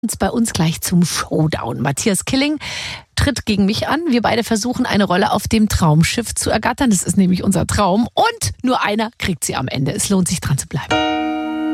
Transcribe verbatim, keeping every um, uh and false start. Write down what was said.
Jetzt bei uns gleich zum Showdown. Matthias Killing tritt gegen mich an. Wir beide versuchen, eine Rolle auf dem Traumschiff zu ergattern. Das ist nämlich unser Traum. Und nur einer kriegt sie am Ende. Es lohnt sich, dran zu bleiben.